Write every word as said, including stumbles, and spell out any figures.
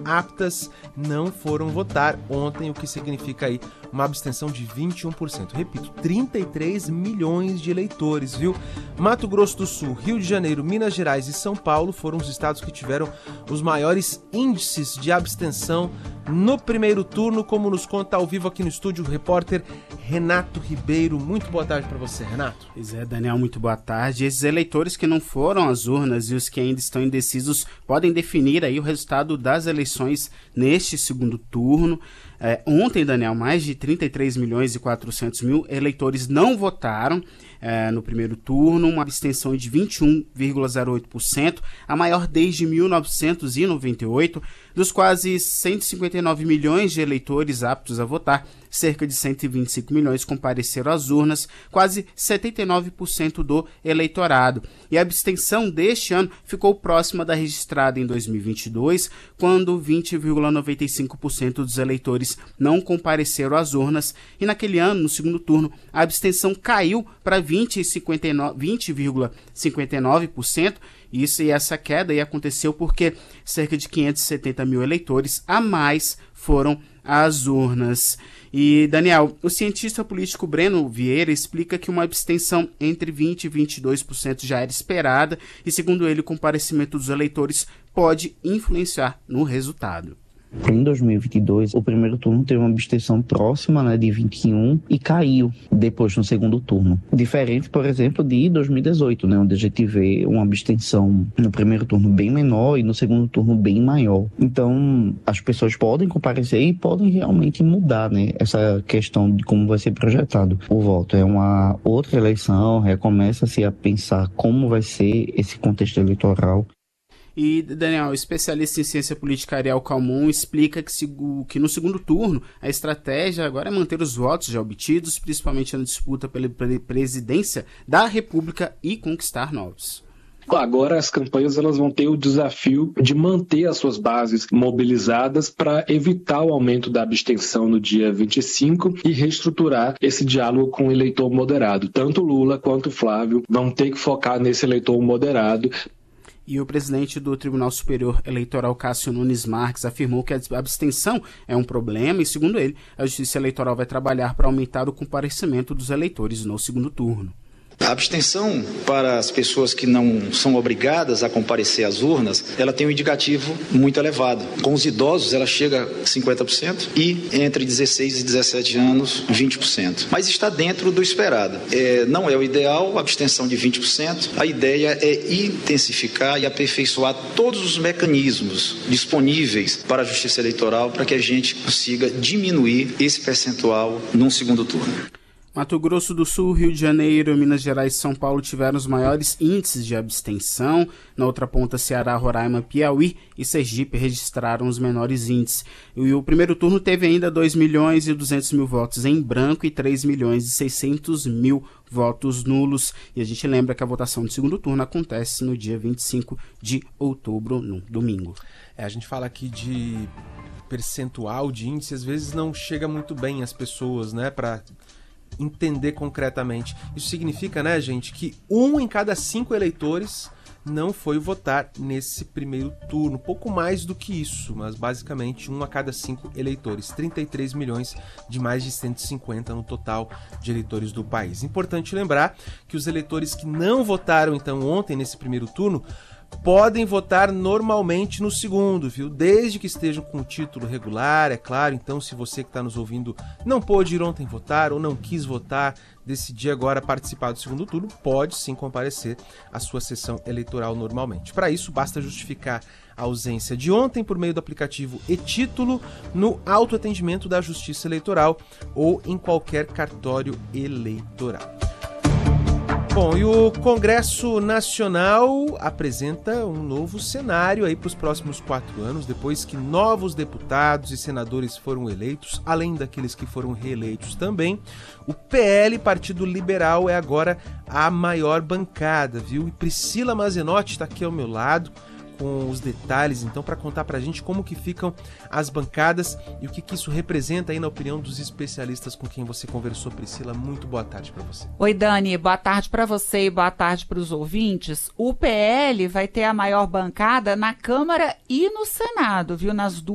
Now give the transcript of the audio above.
aptas não foram votar ontem, o que significa aí uma abstenção de vinte e um por cento. Repito, trinta e três milhões de eleitores, viu? Mato Grosso do Sul, Rio de Janeiro, Minas Gerais e São Paulo foram os estados que tiveram os maiores índices de abstenção no primeiro turno, como nos conta ao vivo aqui no estúdio o repórter Renato Ribeiro. Muito boa tarde para você, Renato. Pois é, Daniel, muito boa tarde. Esses eleitores que não foram às urnas e os que ainda estão indecisos podem definir aí o resultado das eleições neste segundo turno. É, ontem, Daniel, mais de trinta e três milhões e quatrocentos mil eleitores não votaram é, no primeiro turno, uma abstenção de vinte e um vírgula zero oito por cento, a maior desde mil novecentos e noventa e oito. Dos quase cento e cinquenta e nove milhões de eleitores aptos a votar, cerca de cento e vinte e cinco milhões compareceram às urnas, quase setenta e nove por cento do eleitorado. E a abstenção deste ano ficou próxima da registrada em dois mil e vinte e dois, quando vinte vírgula noventa e cinco por cento dos eleitores não compareceram às urnas, e naquele ano, no segundo turno, a abstenção caiu para vinte vírgula cinquenta e nove por cento. Isso e essa queda aí aconteceu porque cerca de quinhentos e setenta mil eleitores a mais foram às urnas. E, Daniel, o cientista político Breno Vieira explica que uma abstenção entre vinte e vinte e dois por cento já era esperada e, segundo ele, o comparecimento dos eleitores pode influenciar no resultado. Em dois mil e vinte e dois, o primeiro turno teve uma abstenção próxima, né, de vinte e um e caiu depois no segundo turno. Diferente, por exemplo, de dois mil e dezoito, né, onde a gente vê uma abstenção no primeiro turno bem menor e no segundo turno bem maior. Então, as pessoas podem comparecer e podem realmente mudar, né, essa questão de como vai ser projetado o voto. É uma outra eleição, recomeça-se a pensar como vai ser esse contexto eleitoral. E, Daniel, o especialista em ciência política Ariel Calmon explica que, que no segundo turno a estratégia agora é manter os votos já obtidos, principalmente na disputa pela presidência da República, e conquistar novos. Agora as campanhas elas vão ter o desafio de manter as suas bases mobilizadas para evitar o aumento da abstenção no dia vinte e cinco e reestruturar esse diálogo com o eleitor moderado. Tanto Lula quanto Flávio vão ter que focar nesse eleitor moderado. E o presidente do Tribunal Superior Eleitoral, Cássio Nunes Marques, afirmou que a abstenção é um problema e, segundo ele, a Justiça Eleitoral vai trabalhar para aumentar o comparecimento dos eleitores no segundo turno. A abstenção para as pessoas que não são obrigadas a comparecer às urnas, ela tem um indicativo muito elevado. Com os idosos, ela chega a cinquenta por cento e entre dezesseis e dezessete anos, vinte por cento. Mas está dentro do esperado. É, não é o ideal a abstenção de vinte por cento. A ideia é intensificar e aperfeiçoar todos os mecanismos disponíveis para a Justiça Eleitoral para que a gente consiga diminuir esse percentual num segundo turno. Mato Grosso do Sul, Rio de Janeiro, Minas Gerais e São Paulo tiveram os maiores índices de abstenção. Na outra ponta, Ceará, Roraima, Piauí e Sergipe registraram os menores índices. E o primeiro turno teve ainda dois milhões e duzentos mil votos em branco e três milhões e seiscentos mil votos nulos. E a gente lembra que a votação do segundo turno acontece no dia vinte e cinco de outubro, no domingo. É, a gente fala aqui de percentual de índice, às vezes não chega muito bem às pessoas, né, para entender concretamente. Isso significa, né, gente, que um em cada cinco eleitores não foi votar nesse primeiro turno. Pouco mais do que isso, mas basicamente um a cada cinco eleitores. trinta e três milhões de mais de cento e cinquenta no total de eleitores do país. Importante lembrar que os eleitores que não votaram, então, ontem nesse primeiro turno, podem votar normalmente no segundo, viu? Desde que estejam com o título regular, é claro. Então, se você que está nos ouvindo não pôde ir ontem votar ou não quis votar, decidir agora participar do segundo turno, pode sim comparecer à sua sessão eleitoral normalmente. Para isso, basta justificar a ausência de ontem por meio do aplicativo e-Título no autoatendimento da Justiça Eleitoral ou em qualquer cartório eleitoral. Bom, e o Congresso Nacional apresenta um novo cenário aí para os próximos quatro anos, depois que novos deputados e senadores foram eleitos, além daqueles que foram reeleitos também. O P L, Partido Liberal, é agora a maior bancada, viu? E Priscila Mazenotti está aqui ao meu lado com os detalhes, então, para contar pra gente como que ficam as bancadas e o que que isso representa aí na opinião dos especialistas com quem você conversou. Priscila, muito boa tarde para você. Oi, Dani, boa tarde para você e boa tarde para os ouvintes. O P L vai ter a maior bancada na Câmara e no Senado, viu? Nas duas